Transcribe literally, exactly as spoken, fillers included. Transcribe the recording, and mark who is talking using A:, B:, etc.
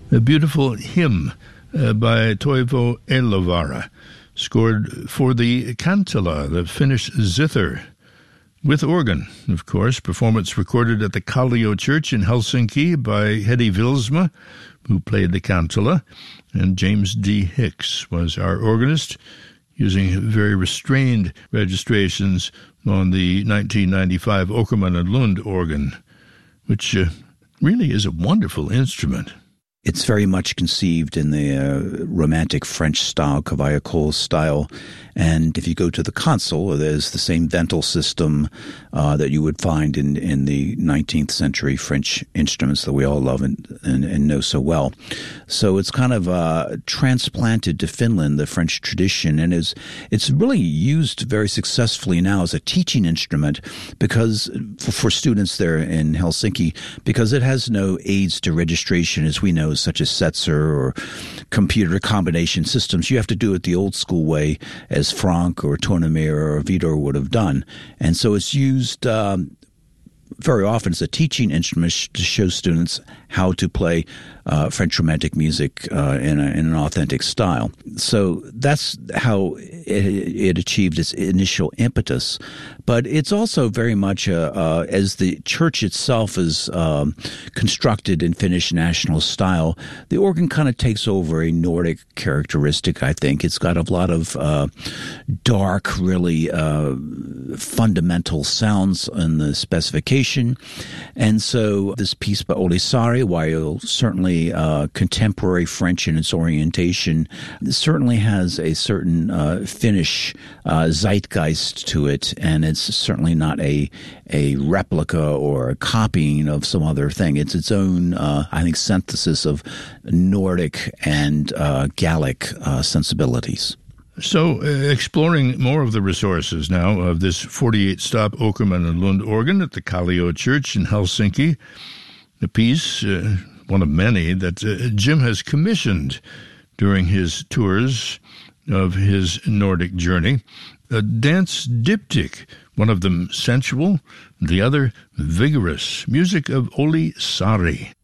A: a beautiful hymn uh, by Toivo Elovaara, scored for the Kantala, the Finnish zither, with organ, of course. Performance recorded at the Kallio Church in Helsinki by Hedi Vilsma, who played the Kantala, and James D. Hicks was our organist, using very restrained registrations on the nineteen ninety-five Åkerman and Lund organ, which uh, really is a wonderful instrument.
B: It's very much conceived in the uh, romantic French style, Cavaillé-Coll style. And if you go to the console, there's the same vental system uh, that you would find in, in the nineteenth century French instruments that we all love and, and, and know so well. So it's kind of uh, transplanted to Finland, the French tradition, and is it's really used very successfully now as a teaching instrument because for, for students there in Helsinki, because it has no aids to registration, as we know, such as Setzer or computer combination systems. You have to do it the old school way, as Franck or Tornemir or Vidor would have done. And so it's used um, very often as a teaching instrument to show students how to play uh, French Romantic music uh, in, a, in an authentic style. So that's how it, it achieved its initial impetus. But it's also very much, uh, uh, as the church itself is um, constructed in Finnish national style, the organ kind of takes over a Nordic characteristic, I think. It's got a lot of uh, dark, really uh, fundamental sounds in the specification. And so this piece by Olisari, while certainly uh, contemporary French in its orientation, certainly has a certain uh, Finnish uh, zeitgeist to it, and it's certainly not a a replica or a copying of some other thing. It's its own, uh, I think, synthesis of Nordic and uh, Gallic uh, sensibilities.
A: So, uh, exploring more of the resources now of this forty-eight stop Åkerman and Lund organ at the Kallio Church in Helsinki, a piece, uh, one of many, that uh, Jim has commissioned during his tours of his Nordic journey. A dance diptych, one of them sensual, the other vigorous, music of Olisari.